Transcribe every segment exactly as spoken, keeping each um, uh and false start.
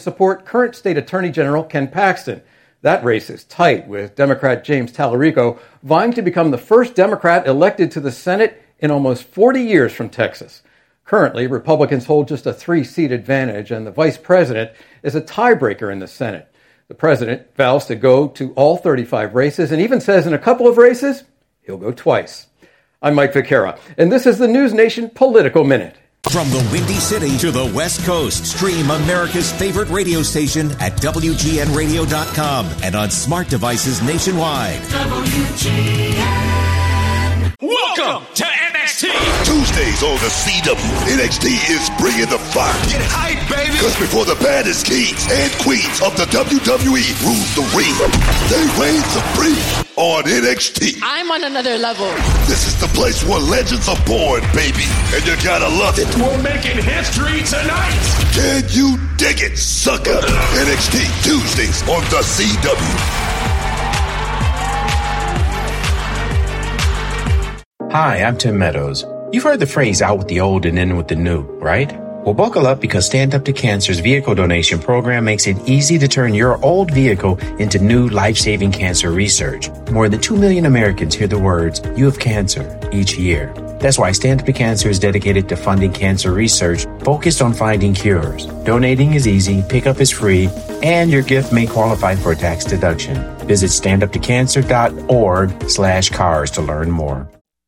support current State Attorney General Ken Paxton. That race is tight, with Democrat James Tallarico vying to become the first Democrat elected to the Senate in almost forty years from Texas. Currently, Republicans hold just a three-seat advantage, and the vice president is a tiebreaker in the Senate. The president vows to go to all thirty-five races and even says in a couple of races, he'll go twice. I'm Mike Vaquera, and this is the News Nation Political Minute. From the Windy City to the West Coast, stream America's favorite radio station at W G N radio dot com and on smart devices nationwide. W G N. Welcome to N X T. Tuesdays on the C W. N X T is bringing the fire. Get hype, baby. Because before the baddest kings and queens of the W W E rule the ring, they reign supreme on N X T. I'm on another level. This is the place where legends are born, baby. And you gotta love it. We're making history tonight. Can you dig it, sucker? N X T Tuesdays on the C W. Hi, I'm Tim Meadows. You've heard the phrase out with the old and in with the new, right? Well, buckle up because Stand Up to Cancer's vehicle donation program makes it easy to turn your old vehicle into new life-saving cancer research. More than two million Americans hear the words, "You have cancer," each year. That's why Stand Up to Cancer is dedicated to funding cancer research focused on finding cures. Donating is easy, pickup is free, and your gift may qualify for a tax deduction. Visit stand up to cancer dot org slash cars to learn more.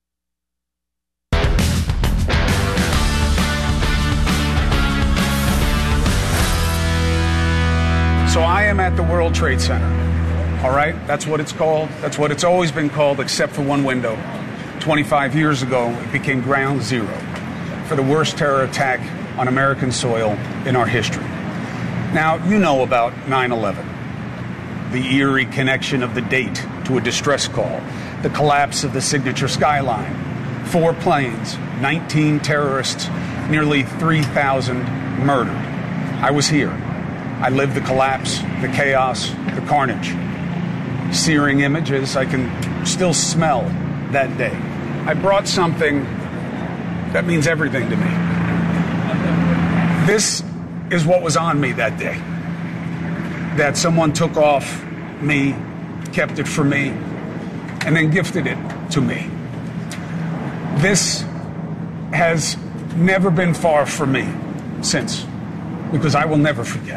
So I am at the World Trade Center, all right? That's what it's called. That's what it's always been called, except for one window. twenty-five years ago, it became ground zero for the worst terror attack on American soil in our history. Now, you know about nine eleven, the eerie connection of the date to a distress call, the collapse of the Signature skyline, four planes, nineteen terrorists, nearly three thousand murdered. I was here. I lived the collapse, the chaos, the carnage. Searing images I can still smell that day. I brought something that means everything to me. This is what was on me that day. That someone took off me, kept it for me, and then gifted it to me. This has never been far from me since, because I will never forget.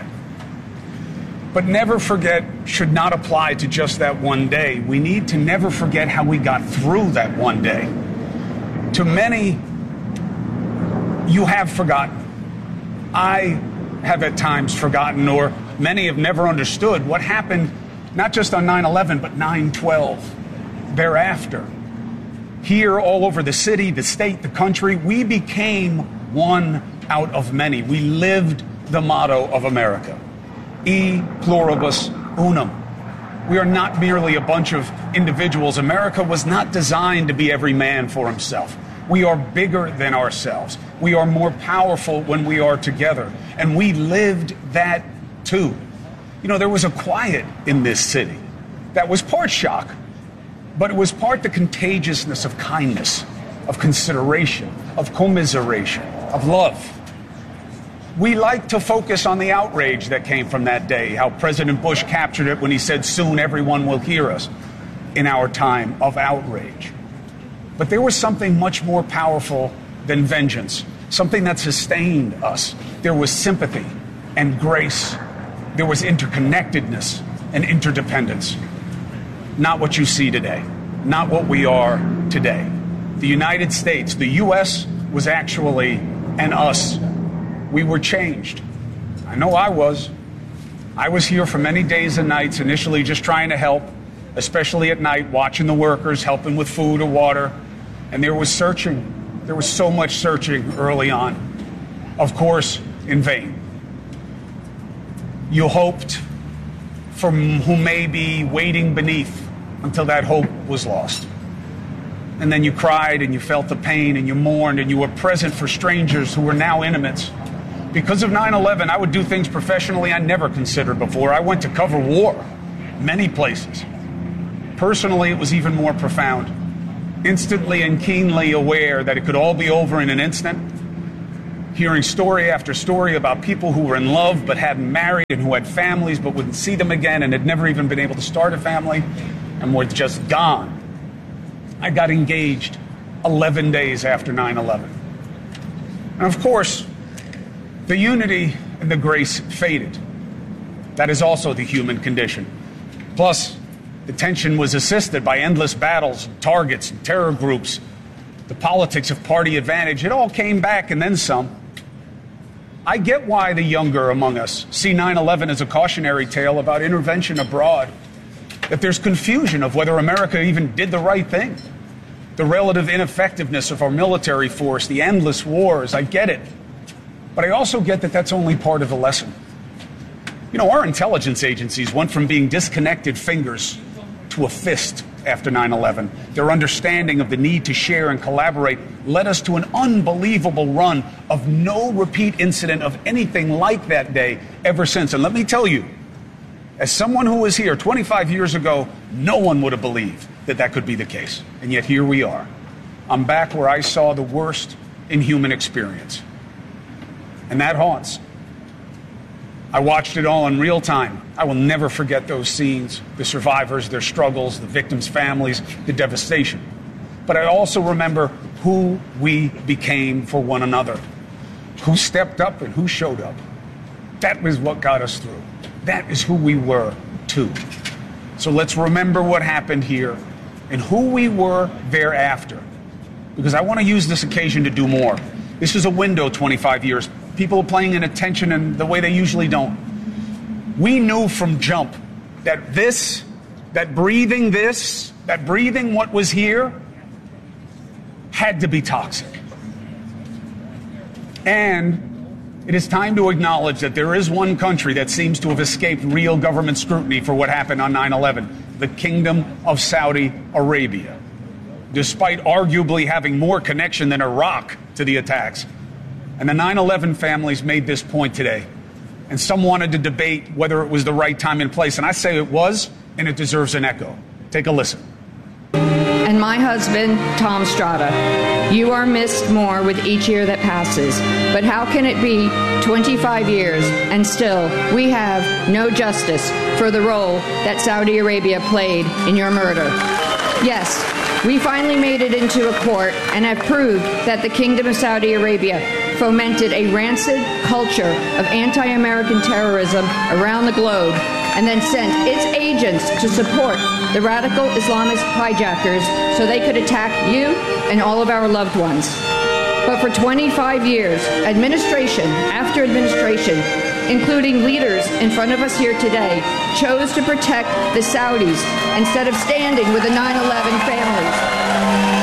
But never forget should not apply to just that one day. We need to never forget how we got through that one day. To many, you have forgotten. I have at times forgotten, or many have never understood what happened not just on nine eleven, but nine twelve thereafter. Here, all over the city, the state, the country, we became one out of many. We lived the motto of America. E pluribus unum. We are not merely a bunch of individuals. America was not designed to be every man for himself. We are bigger than ourselves. We are more powerful when we are together. And we lived that too. You know, there was a quiet in this city that was part shock, but it was part the contagiousness of kindness, of consideration, of commiseration, of love. We like to focus on the outrage that came from that day, how President Bush captured it when he said, "Soon everyone will hear us," in our time of outrage. But there was something much more powerful than vengeance, something that sustained us. There was sympathy and grace. There was interconnectedness and interdependence. Not what you see today, not what we are today. The United States, the U S, was actually an us. We were changed. I know I was. I was here for many days and nights, initially just trying to help, especially at night, watching the workers, helping with food or water. And there was searching. There was so much searching early on. Of course, in vain. You hoped for who may be waiting beneath until that hope was lost. And then you cried and you felt the pain and you mourned and you were present for strangers who were now intimates. Because of nine eleven, I would do things professionally I never considered before. I went to cover war, many places. Personally, it was even more profound. Instantly and keenly aware that it could all be over in an instant. hearing story after story about people who were in love but hadn't married and who had families but wouldn't see them again and had never even been able to start a family and were just gone. I got engaged eleven days after nine eleven. And of course, the unity and the grace faded. That is also the human condition. Plus, the tension was assisted by endless battles, and targets, and terror groups, the politics of party advantage. It all came back and then some. I get why the younger among us see nine eleven as a cautionary tale about intervention abroad, that there's confusion of whether America even did the right thing. The relative ineffectiveness of our military force, the endless wars, I get it. But I also get that that's only part of the lesson. You know, our intelligence agencies went from being disconnected fingers to a fist after nine eleven. Their understanding of the need to share and collaborate led us to an unbelievable run of no repeat incident of anything like that day ever since. And let me tell you, as someone who was here twenty-five years ago, no one would have believed that that could be the case. And yet here we are. I'm back where I saw the worst in human experience. And that haunts. I watched it all in real time. I will never forget those scenes, the survivors, their struggles, the victims' families, the devastation. But I also remember who we became for one another, who stepped up and who showed up. That was what got us through. That is who we were, too. So let's remember what happened here and who we were thereafter, because I want to use this occasion to do more. This is a window, twenty-five years. People are playing in attention in the way they usually don't. We knew from jump that this, that breathing this, that breathing what was here, had to be toxic. And it is time to acknowledge that there is one country that seems to have escaped real government scrutiny for what happened on nine eleven, the Kingdom of Saudi Arabia. Despite arguably having more connection than Iraq to the attacks. And the nine eleven families made this point today. And some wanted to debate whether it was the right time and place. And I say it was, and it deserves an echo. Take a listen. And my husband, Tom Strada, you are missed more with each year that passes. But how can it be twenty-five years and still we have no justice for the role that Saudi Arabia played in your murder? Yes, we finally made it into a court and have proved that the Kingdom of Saudi Arabia fomented a rancid culture of anti-American terrorism around the globe and then sent its agents to support the radical Islamist hijackers so they could attack you and all of our loved ones. But for twenty-five years, administration after administration, including leaders in front of us here today, chose to protect the Saudis instead of standing with the nine eleven families.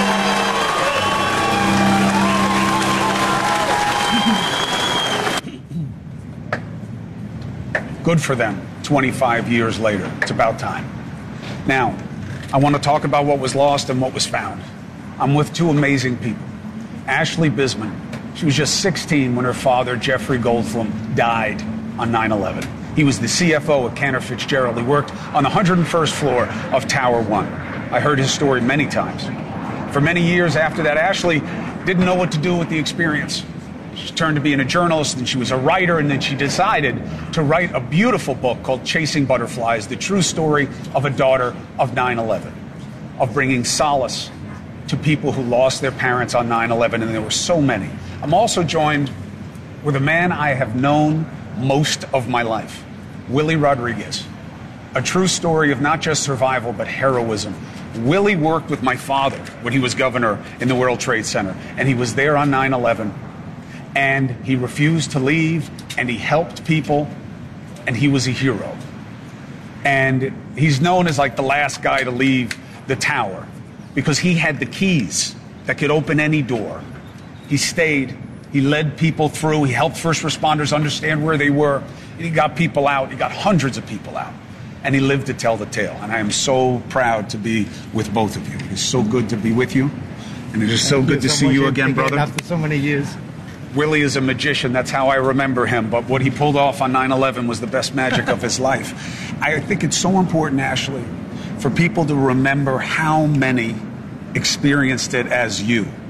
Good for them, twenty-five years later. It's about time. Now, I want to talk about what was lost and what was found. I'm with two amazing people. Ashley Bisman. She was just sixteen when her father, Jeffrey Goldblum, died on nine eleven. He was the C F O at Cantor Fitzgerald. He worked on the one hundred first floor of Tower One. I heard his story many times. For many years after that, Ashley didn't know what to do with the experience. She turned to being a journalist, and she was a writer, and then she decided to write a beautiful book called Chasing Butterflies, the true story of a daughter of nine eleven, of bringing solace to people who lost their parents on nine eleven, and there were so many. I'm also joined with a man I have known most of my life, Willie Rodriguez, a true story of not just survival, but heroism. Willie worked with my father when he was governor in the World Trade Center, and he was there on nine eleven. And he refused to leave, and he helped people, and he was a hero. And he's known as like the last guy to leave the tower because he had the keys that could open any door. He stayed, he led people through, he helped first responders understand where they were, and he got people out, he got hundreds of people out, and he lived to tell the tale. And I am so proud to be with both of you. It is so good to be with you, and it is so good to see you again, brother. After so many years. Willie is a magician. That's how I remember him. But what he pulled off on nine eleven was the best magic of his life. I think it's so important, Ashley, for people to remember how many experienced it as you.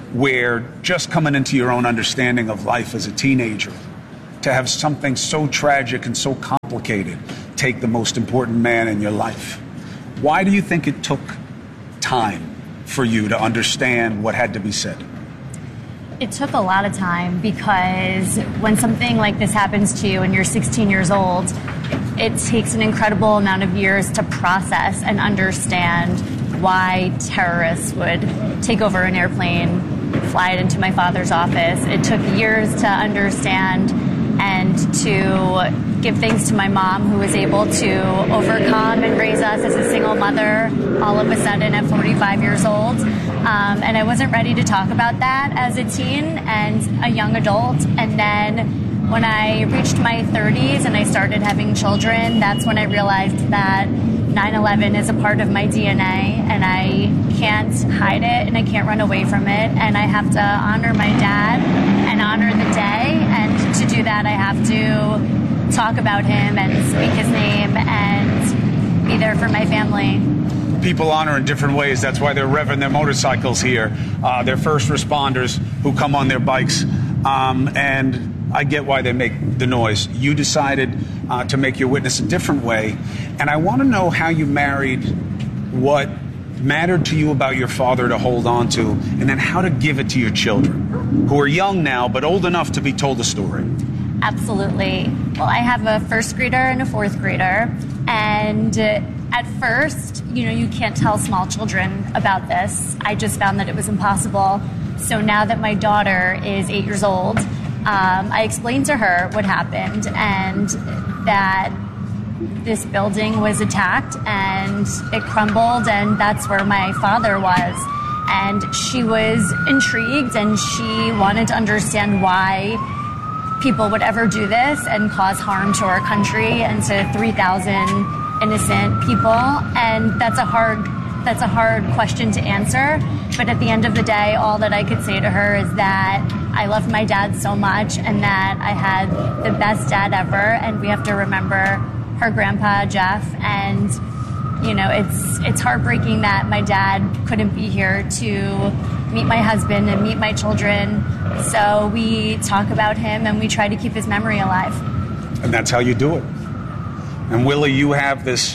where just coming into your own understanding of life as a teenager, to have something so tragic and so complicated take the most important man in your life. Why do you think it took time for you to understand what had to be said? It took a lot of time because when something like this happens to you and you're sixteen years old, it takes an incredible amount of years to process and understand why terrorists would take over an airplane, fly it into my father's office. It took years to understand and to give thanks to my mom, who was able to overcome and raise us as a single mother all of a sudden at forty-five years old. Um, and I wasn't ready to talk about that as a teen and a young adult. And then when I reached my thirties and I started having children, that's when I realized that nine eleven is a part of my D N A, and I can't hide it and I can't run away from it, and I have to honor my dad and honor the day, and to do that I have to talk about him and speak his name and be there for my family. People honor in different ways. That's why they're revving their motorcycles here. Uh, they're first responders who come on their bikes, um, and I get why they make the noise. You decided uh, to make your witness a different way, and I want to know how you married what mattered to you about your father to hold on to, and then how to give it to your children, who are young now but old enough to be told the story. Absolutely. Well, I have a first grader and a fourth grader, and at first, you know, you can't tell small children about this. I just found that it was impossible. So now that my daughter is eight years old, um, I explained to her what happened and that this building was attacked and it crumbled, and that's where my father was. And she was intrigued and she wanted to understand why people would ever do this and cause harm to our country and to three thousand innocent people. And that's a hard that's a hard question to answer. But at the end of the day, all that I could say to her is that I love my dad so much and that I had the best dad ever, and we have to remember her grandpa, Jeff. And, you know, it's it's heartbreaking that my dad couldn't be here to meet my husband and meet my children. So we talk about him and we try to keep his memory alive. And that's how you do it. And Willie, you have this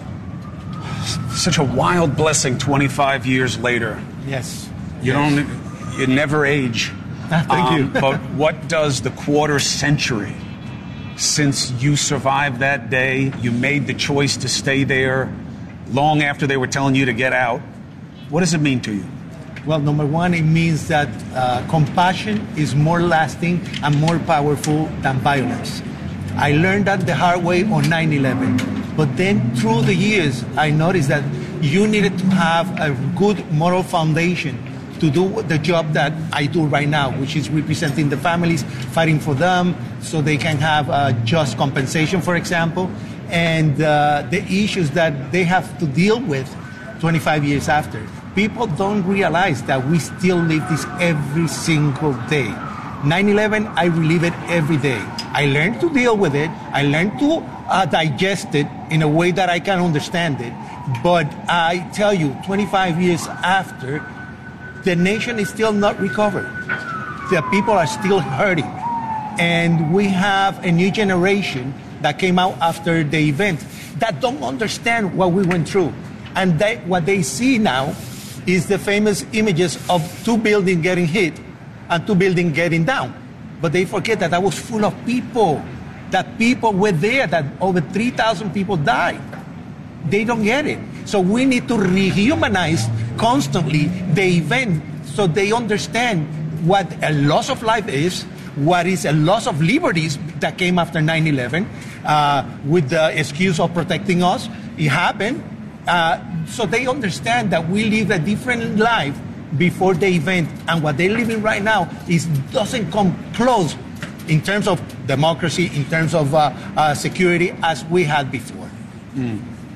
such a wild blessing twenty-five years later. Yes. You yes. don't, you never age. Thank um, you. But what does the quarter century since you survived that day, you made the choice to stay there long after they were telling you to get out, what does it mean to you? Well, number one, it means that uh, compassion is more lasting and more powerful than violence. I learned that the hard way on nine eleven. But then through the years, I noticed that you needed to have a good moral foundation to do the job that I do right now, which is representing the families, fighting for them so they can have uh, just compensation, for example, and uh, the issues that they have to deal with twenty-five years after. People don't realize that we still live this every single day. nine eleven, I relive it every day. I learned to deal with it. I learned to uh, digest it in a way that I can understand it. But I tell you, twenty-five years after, the nation is still not recovered. The people are still hurting. And we have a new generation that came out after the event that don't understand what we went through. And they, what they see now is the famous images of two buildings getting hit and two buildings getting down. But they forget that that was full of people, that people were there, that over three thousand people died. They don't get it. So we need to rehumanize constantly the event so they understand what a loss of life is, what is a loss of liberties that came after nine eleven, uh, with the excuse of protecting us. It happened. Uh, so they understand that we live a different life before the event, and what they're living right now is doesn't come close in terms of democracy, in terms of uh, uh, security, as we had before. Mm.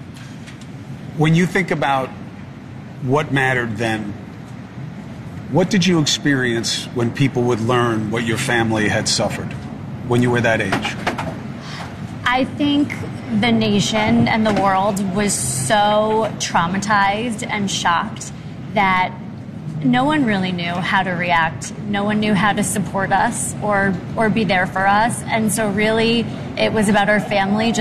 When you think about what mattered then, what did you experience when people would learn what your family had suffered when you were that age? I think the nation and the world was so traumatized and shocked that no one really knew how to react. No one knew how to support us or or be there for us. And so really, it was about our family.